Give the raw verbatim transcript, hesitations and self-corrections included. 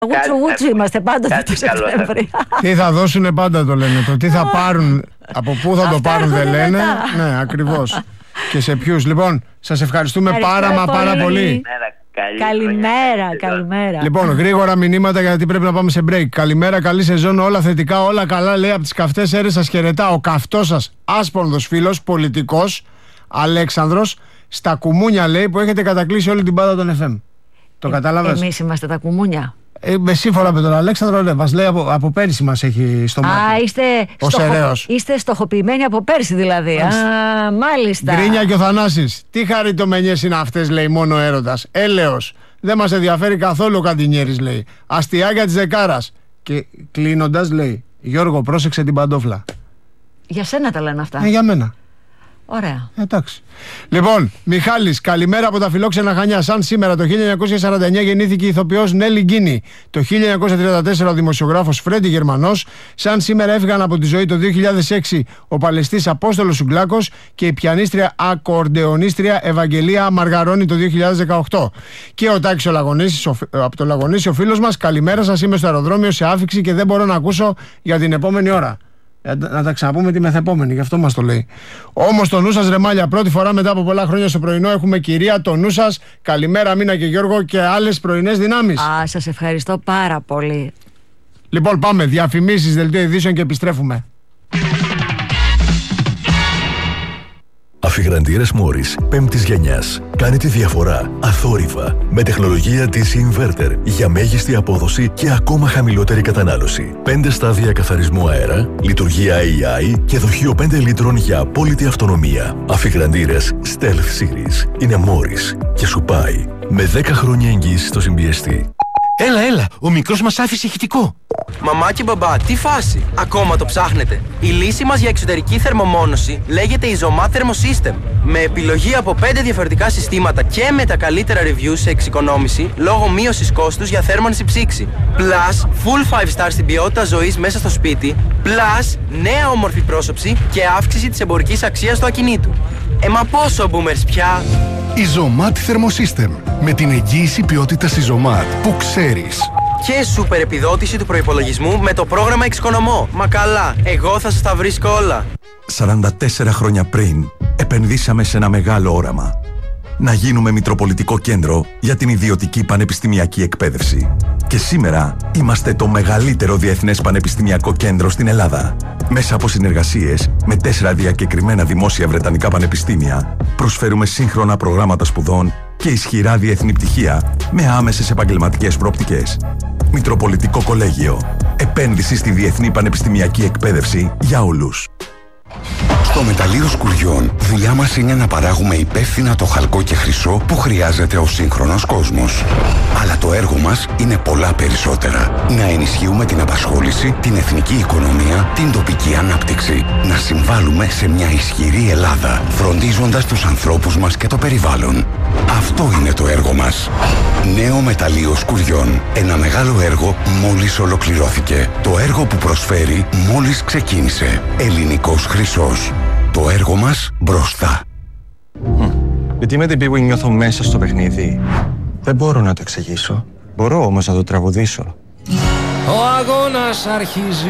Γουτσου γουτσου είμαστε πάντα το Σεπτέμβρη. Τι θα δώσουνε πάντα το λένε. Το τι θα πάρουν, από πού θα το πάρουν δεν λένε. Ναι, ακριβώς. Και σε ποιους. Λοιπόν, σας ευχαριστούμε πάρα μα πάρα πολύ. Καλημέρα, καλημέρα. Λοιπόν, γρήγορα μηνύματα γιατί πρέπει να πάμε σε break. Καλημέρα, καλή σεζόν, όλα θετικά, όλα καλά. Λέει από τις καυτές αίρες σας χαιρετά ο καυτός σας άσπονδος φίλος, πολιτικός, Αλέξανδρος. Στα κουμούνια λέει που έχετε κατακλείσει όλη την πάντα των εφ εμ. Το ε, κατάλαβες? Εμείς είμαστε τα κουμούνια. Ε, με σύμφωνα με τον Αλέξανδρο, ναι, μας λέει από, από πέρυσι μας έχει στο μάτι. Α, είστε, στοχο, είστε στοχοποιημένοι από πέρυσι δηλαδή. Μάλιστα. Α, μάλιστα. Γκρίνια και ο Θανάσης. Τι χαριτομενιές είναι αυτές, λέει, μόνο έρωτας. Έλεος. Δεν μας ενδιαφέρει καθόλου ο Καντινιέρης, λέει. Αστιάκια της Δεκάρας. Και κλείνοντας, λέει, Γιώργο, πρόσεξε την παντόφλα. Για σένα τα λένε αυτά. Ε, για μένα. Ωραία. Εντάξει. Λοιπόν, Μιχάλης, καλημέρα από τα φιλόξενα Χανιά. Σαν σήμερα το χίλια εννιακόσια σαράντα εννιά γεννήθηκε η ηθοποιός Νέλη Γκίνη. Το χίλια εννιακόσια τριάντα τέσσερα ο δημοσιογράφος Φρέντι Γερμανός. Σαν σήμερα έφυγαν από τη ζωή το δύο χιλιάδες έξι ο παλαιστής Απόστολος Σουγκλάκος και η πιανίστρια ακορντεονίστρια Ευαγγελία Μαργαρώνη το δύο χιλιάδες δεκαοκτώ. Και ο Τάκης ο Λαγωνίσης, ο, από το Λαγωνίσι, ο φίλος μας. Καλημέρα σας, είμαι στο αεροδρόμιο σε άφιξη και δεν μπορώ να ακούσω για την επόμενη ώρα. Να τα ξαναπούμε τη μεθεπόμενη, γι' αυτό μας το λέει. Όμως το νου σας, ρεμάλια, πρώτη φορά μετά από πολλά χρόνια στο πρωινό έχουμε κυρία το νου σας. Καλημέρα Μίνα και Γιώργο και άλλες πρωινές δυνάμεις. Α, σας ευχαριστώ πάρα πολύ. Λοιπόν, πάμε, διαφημίσεις, δελτίο ειδήσεων και επιστρέφουμε. Αφιγραντήρες Μόρις πέμπτης γενιάς. Κάνει τη διαφορά αθόρυβα με τεχνολογία ντι σι Inverter για μέγιστη απόδοση και ακόμα χαμηλότερη κατανάλωση. πέντε στάδια καθαρισμού αέρα, λειτουργία έι άι και δοχείο πέντε λίτρων για απόλυτη αυτονομία. Αφιγραντήρες Stealth Series είναι Μόρις και σου πάει με δέκα χρόνια εγγύηση στο συμπιεστή. Έλα, έλα, ο μικρός μας άφησε ηχητικό. Μαμά και μπαμπά, τι φάση! Ακόμα το ψάχνετε? Η λύση μας για εξωτερική θερμομόνωση λέγεται Isomat Thermosystem. Με επιλογή από πέντε διαφορετικά συστήματα και με τα καλύτερα reviews σε εξοικονόμηση λόγω μείωσης κόστους για θέρμανση ψήξη. Plus, full five star στην ποιότητα ζωής μέσα στο σπίτι. Plus, νέα όμορφη πρόσωψη και αύξηση της εμπορικής αξίας του ακινήτου. Ε, μα πόσο boomers πια! Isomat Thermosystem. Με την εγγύηση ποιότητας Isomat που ξέρεις. Και σούπερ επιδότηση του προϋπολογισμού με το πρόγραμμα Εξοικονομώ. Μα καλά, εγώ θα σας τα βρίσκω όλα. σαράντα τέσσερα χρόνια πριν, επενδύσαμε σε ένα μεγάλο όραμα. Να γίνουμε Μητροπολιτικό Κέντρο για την ιδιωτική πανεπιστημιακή εκπαίδευση. Και σήμερα είμαστε το μεγαλύτερο διεθνές πανεπιστημιακό κέντρο στην Ελλάδα. Μέσα από συνεργασίες με τέσσερα διακεκριμένα δημόσια βρετανικά πανεπιστήμια, προσφέρουμε σύγχρονα προγράμματα σπουδών και ισχυρά διεθνή πτυχία με άμεσες επαγγελματικές προοπτικές. Μητροπολιτικό Κολέγιο. Επένδυση στη διεθνή πανεπιστημιακή εκπαίδευση για όλους. Στο μεταλλείο Σκουριών, δουλειά μας είναι να παράγουμε υπεύθυνα το χαλκό και χρυσό που χρειάζεται ο σύγχρονος κόσμος. Αλλά το έργο μας είναι πολλά περισσότερα. Να ενισχύουμε την απασχόληση, την εθνική οικονομία, την τοπική ανάπτυξη. Να συμβάλλουμε σε μια ισχυρή Ελλάδα, φροντίζοντας τους ανθρώπους μας και το περιβάλλον. Αυτό είναι το έργο μας. Νέο μεταλλείο Σκουριών. Ένα μεγάλο έργο μόλις ολοκληρώθηκε. Το έργο που προσφέρει μόλις ξεκίνησε. Ελληνικός χρυσός. Το έργο μας μπροστά. Mm. Γιατί με την πίγου νιώθω μέσα στο παιχνίδι. Δεν μπορώ να το εξηγήσω. Μπορώ όμως να το τραγουδήσω. Ο αγώνας αρχίζει.